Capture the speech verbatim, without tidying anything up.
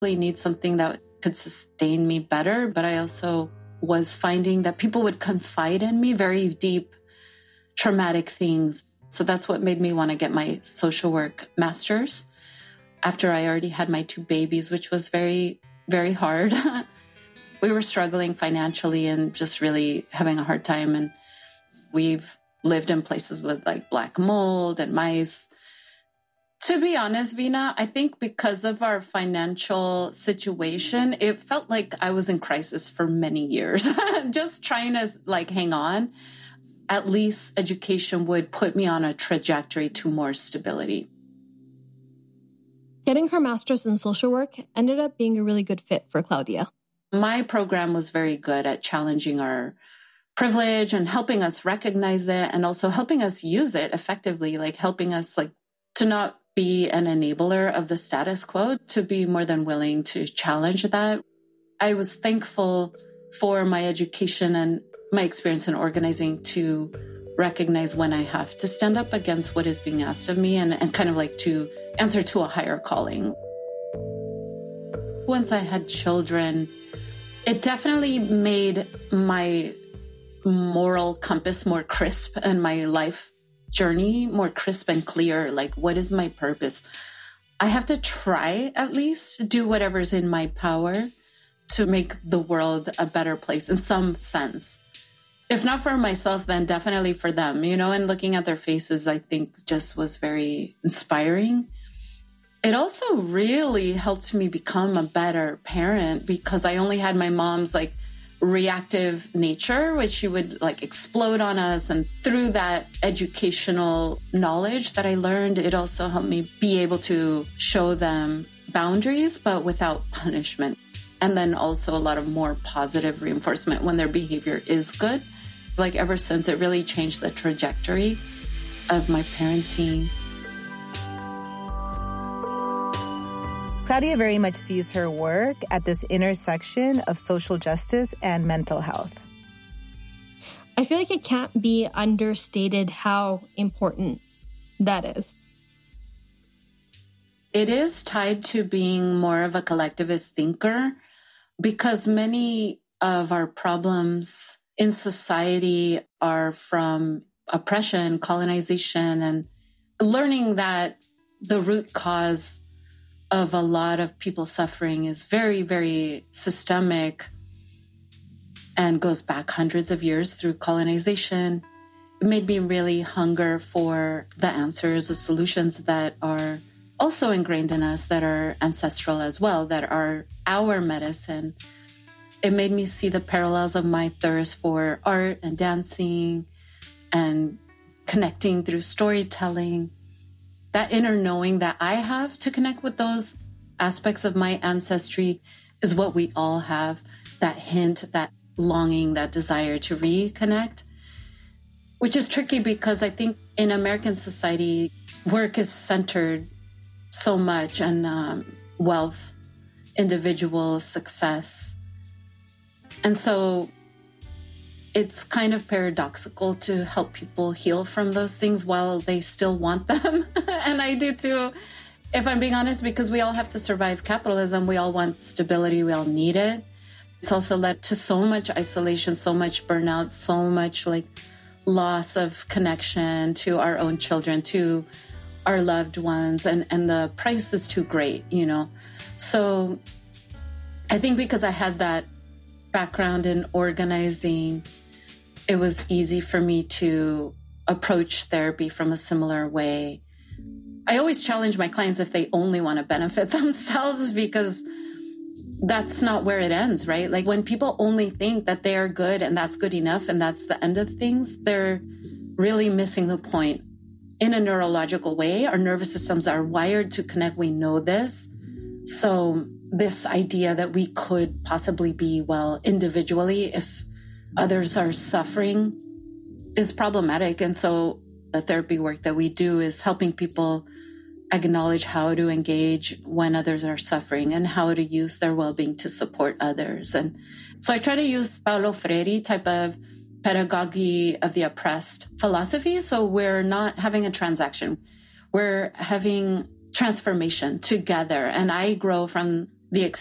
really need something that could sustain me better. But I also was finding that people would confide in me very deep, traumatic things. So that's what made me want to get my social work master's after I already had my two babies, which was very, very hard. We were struggling financially and just really having a hard time. And we've lived in places with like black mold and mice. To be honest, Vina, I think because of our financial situation, it felt like I was in crisis for many years, just trying to like hang on. At least education would put me on a trajectory to more stability. Getting her master's in social work ended up being a really good fit for Claudia. My program was very good at challenging our privilege and helping us recognize it and also helping us use it effectively, like helping us like to not be an enabler of the status quo, to be more than willing to challenge that. I was thankful for my education and my experience in organizing to recognize when I have to stand up against what is being asked of me and, and kind of like to answer to a higher calling. Once I had children, it definitely made my moral compass more crisp and my life journey more crisp and clear. Like, what is my purpose? I have to try at least do whatever's in my power to make the world a better place in some sense. If not for myself, then definitely for them, you know, and looking at their faces, I think just was very inspiring. It also really helped me become a better parent because I only had my mom's like reactive nature, which she would like explode on us. And through that educational knowledge that I learned, it also helped me be able to show them boundaries, but without punishment. And then also a lot of more positive reinforcement when their behavior is good. Like ever since, it really changed the trajectory of my parenting. Claudia very much sees her work at this intersection of social justice and mental health. I feel like it can't be understated how important that is. It is tied to being more of a collectivist thinker because many of our problems in society are from oppression, colonization, and learning that the root cause of a lot of people suffering is very, very systemic and goes back hundreds of years through colonization. It made me really hunger for the answers, the solutions that are also ingrained in us, that are ancestral as well, that are our medicine. It made me see the parallels of my thirst for art and dancing and connecting through storytelling. That inner knowing that I have to connect with those aspects of my ancestry is what we all have. That hint, that longing, that desire to reconnect, which is tricky because I think in American society, work is centered so much on um, wealth, individual success. And so it's kind of paradoxical to help people heal from those things while they still want them. And I do too, if I'm being honest, because we all have to survive capitalism. We all want stability. We all need it. It's also led to so much isolation, so much burnout, so much like loss of connection to our own children, to our loved ones. And, and the price is too great, you know? So I think because I had that background in organizing, it was easy for me to approach therapy from a similar way. I always challenge my clients if they only want to benefit themselves, because that's not where it ends, right? Like when people only think that they are good and that's good enough and that's the end of things, they're really missing the point. In a neurological way, our nervous systems are wired to connect. We know this. So this idea that we could possibly be well individually if others are suffering is problematic. And so the therapy work that we do is helping people acknowledge how to engage when others are suffering and how to use their well-being to support others. And so I try to use Paulo Freire type of pedagogy of the oppressed philosophy. So we're not having a transaction. We're having transformation together. And I grow from the